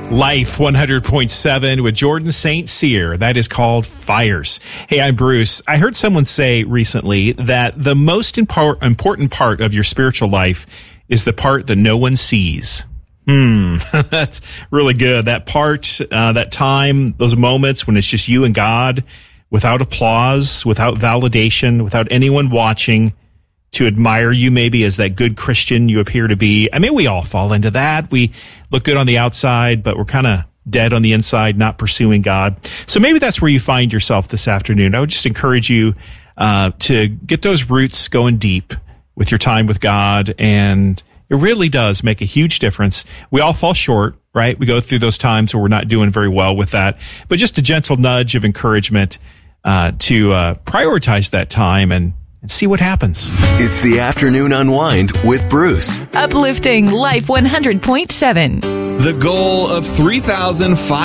Life 100.7 with Jordan St. Cyr. That is called Fires. Hey, I'm Bruce. I heard someone say recently that the most important part of your spiritual life is the part that no one sees. That's really good. That part, that time, those moments when it's just you and God, without applause, without validation, without anyone watching to admire you maybe as that good Christian you appear to be. I mean, we all fall into that. We look good on the outside, but we're kind of dead on the inside, not pursuing God. So maybe that's where you find yourself this afternoon. I would just encourage you to get those roots going deep with your time with God, and it really does make a huge difference. We all fall short, right? We go through those times where we're not doing very well with that, but just a gentle nudge of encouragement to prioritize that time and see what happens. It's the Afternoon Unwind with Bruce. Uplifting Life 100.7. The goal of 3,500